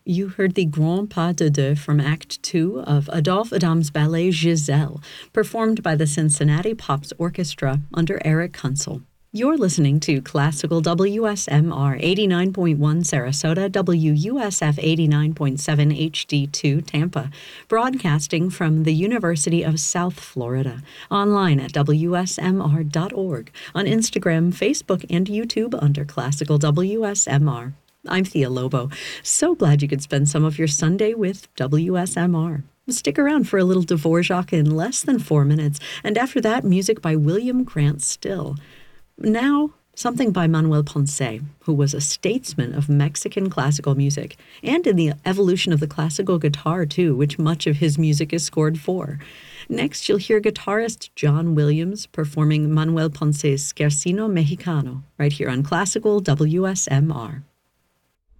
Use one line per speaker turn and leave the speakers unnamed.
You heard the Grand Pas de Deux from Act 2 of Adolphe Adam's ballet Giselle, performed by the Cincinnati Pops Orchestra under Eric Kunsel. You're listening to Classical WSMR 89.1 Sarasota, WUSF 89.7 HD2 Tampa, broadcasting from the University of South Florida, online at WSMR.org, on Instagram, Facebook, and YouTube under Classical WSMR. I'm Thea Lobo. So glad you could spend some of your Sunday with WSMR. Stick around for a little Dvorak in less than 4 minutes, and after that, music by William Grant Still. Now, something by Manuel Ponce, who was a statesman of Mexican classical music, and in the evolution of the classical guitar, too, which much of his music is scored for. Next, you'll hear guitarist John Williams performing Manuel Ponce's Scherzo Mexicano, right here on Classical WSMR.